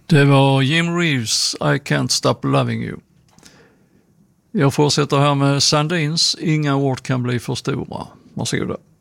Det var Jim Reeves, I Can't Stop Loving You. Jag fortsätter här med Sandins, Inga ord kan bli för stora. Varsågoda.